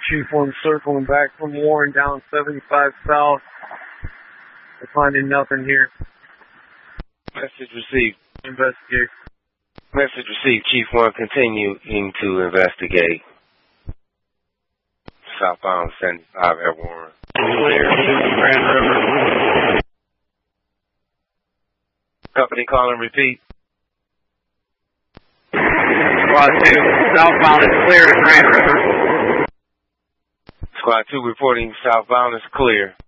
Chief 1 circling back from Warren down 75 south. We're finding nothing here. Message received. Investigate. Message received. Chief 1 continuing to investigate. Southbound 75 at Warren. Clear. Grand River. Company calling, repeat. Squad 2, southbound is clear to Grand River. Squad 2 reporting southbound is clear.